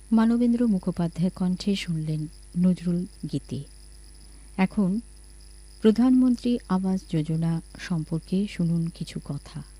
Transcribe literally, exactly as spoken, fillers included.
মানবেন্দ্র মুখোপাধ্যায় কণ্ঠে শুনলেন নজরুল গীতি। এখন প্রধানমন্ত্রী আবাস যোজনা সম্পর্কে শুনুন কিছু কথা।